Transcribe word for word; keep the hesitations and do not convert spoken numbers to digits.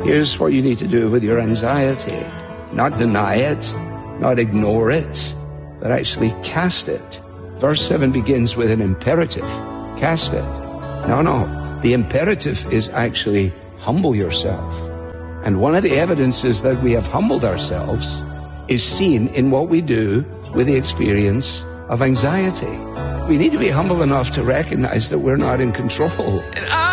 Here's what you need to do with your anxiety. Not deny it, not ignore it, but actually cast it. Verse seven begins with an imperative. Cast it. No, no. The imperative is actually humble yourself. And one of the evidences that we have humbled ourselves is seen in what we do with the experience of anxiety. We need to be humble enough to recognize that we're not in control. And I